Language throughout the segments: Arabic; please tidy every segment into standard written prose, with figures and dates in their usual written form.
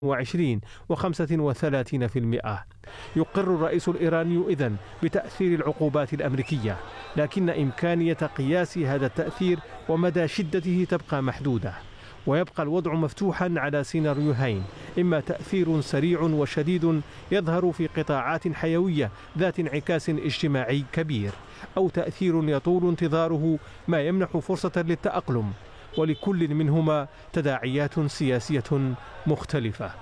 و35%. يقر الرئيس الإيراني إذن بتأثير العقوبات الأمريكية، لكن إمكانية قياس هذا التأثير ومدى شدته تبقى محدودة، ويبقى الوضع مفتوحا على سيناريوهين: إما تأثير سريع وشديد يظهر في قطاعات حيوية ذات انعكاس اجتماعي كبير، أو تأثير يطول انتظاره ما يمنح فرصة للتأقلم، ولكل منهما تداعيات سياسية مختلفة.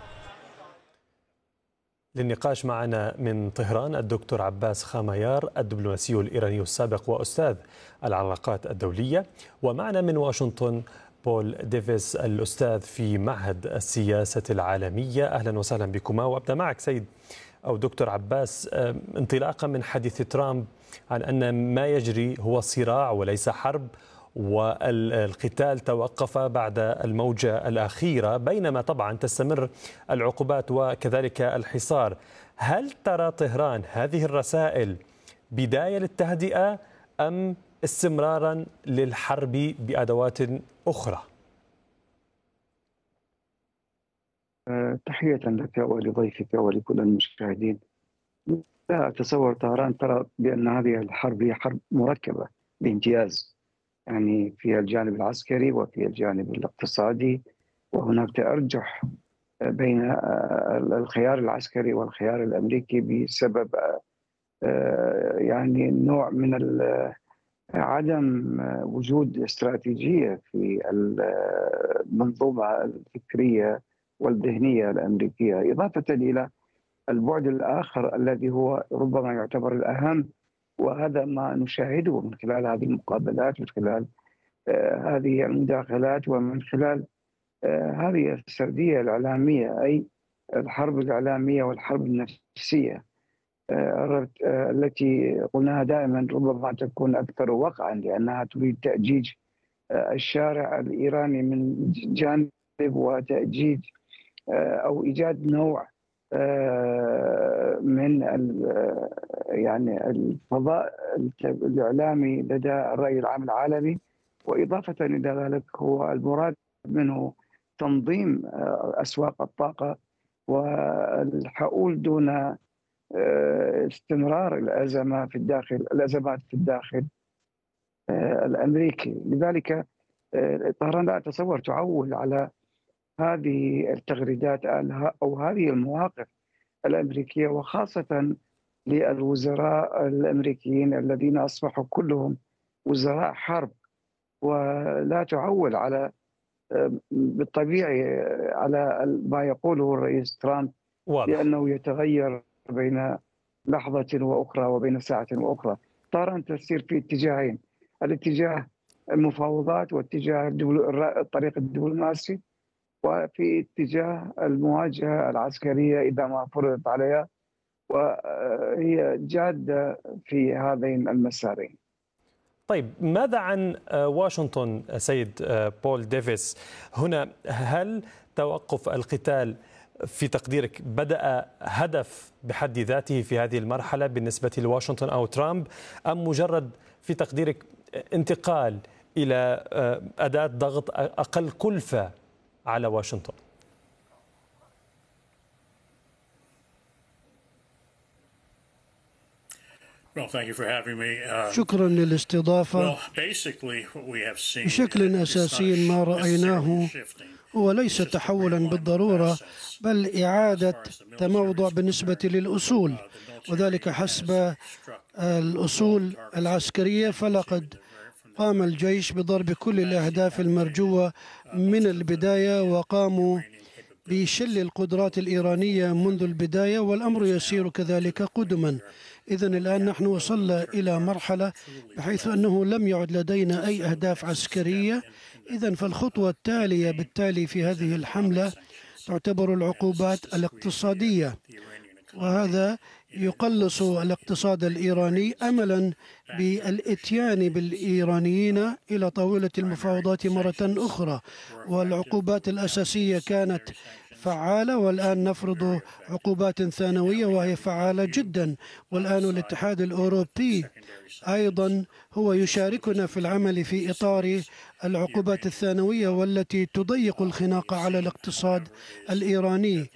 للنقاش معنا من طهران الدكتور عباس خاميار الدبلوماسي الإيراني السابق وأستاذ العلاقات الدولية، ومعنا من واشنطن بول ديفيس الأستاذ في معهد السياسة العالمية. أهلا وسهلا بكما. وأبدأ معك سيد أو دكتور عباس، انطلاقا من حديث ترامب عن أن ما يجري هو صراع وليس حرب، والقتال توقف بعد الموجة الأخيرة، بينما طبعا تستمر العقوبات وكذلك الحصار. هل ترى طهران هذه الرسائل بداية للتهدئة أم استمرارا للحرب بأدوات أخرى؟ تحية لك ولضيفك ولكل المشاهدين. لا أتصور طهران ترى بأن هذه الحرب هي حرب مركبة بامتياز، يعني في الجانب العسكري وفي الجانب الاقتصادي، وهناك تأرجح بين الخيار العسكري والخيار الأمريكي بسبب يعني نوع من عدم وجود استراتيجية في المنظومة الفكرية والذهنية الأمريكية، إضافة إلى البعد الآخر الذي هو ربما يعتبر الأهم، وهذا ما نشاهده من خلال هذه المقابلات، من خلال هذه المداخلات، ومن خلال هذه السردية الإعلامية، أي الحرب الإعلامية والحرب النفسية التي قلناها دائما ربما تكون أكثر وقعا، لأنها تريد تأجيج الشارع الإيراني من جانب، وتأجيج أو إيجاد نوع من يعني الفضاء الإعلامي لدى الرأي العام العالمي. وإضافة إلى ذلك هو المراد منه تنظيم أسواق الطاقة والحؤول دون استمرار الأزمات في الداخل الأمريكي. لذلك طهران لا أتصور تعول على هذه التغريدات أو هذه المواقف الأمريكية، وخاصة للوزراء الأمريكيين الذين أصبحوا كلهم وزراء حرب، ولا تعول على بالطبيعي على ما يقوله الرئيس ترامب، لأنه يتغير بين لحظة وأخرى وبين ساعة وأخرى. طهران تسير في اتجاهين: الاتجاه المفاوضات واتجاه الطريق الدبلوماسي، وفي اتجاه المواجهة العسكرية إذا ما فرضت عليها، وهي جادة في هذين المسارين. طيب، ماذا عن واشنطن سيد بول ديفيس؟ هنا هل توقف القتال في تقديرك بدأ هدف بحد ذاته في هذه المرحلة بالنسبة لواشنطن أو ترامب، أم مجرد في تقديرك انتقال إلى أداة ضغط أقل كلفة على واشنطن؟ شكرا للاستضافة. بشكل أساسي ما رأيناه هو ليس تحولا بالضرورة، بل إعادة تموضع بالنسبة للأصول، وذلك حسب الأصول العسكرية. فلقد قام الجيش بضرب كل الأهداف المرجوة من البداية، وقاموا بشل القدرات الإيرانية منذ البداية، والأمر يسير كذلك قدما. إذن الآن نحن وصلنا إلى مرحلة بحيث أنه لم يعد لدينا أي أهداف عسكرية. إذن فالخطوة التالية بالتالي في هذه الحملة تعتبر العقوبات الاقتصادية، وهذا يقلص الاقتصاد الإيراني أملا بالإتيان بالإيرانيين إلى طاولة المفاوضات مرة أخرى. والعقوبات الأساسية كانت فعالة، والآن نفرض عقوبات ثانوية وهي فعالة جدا. والآن الاتحاد الأوروبي أيضا هو يشاركنا في العمل في إطار العقوبات الثانوية، والتي تضيق الخناق على الاقتصاد الإيراني.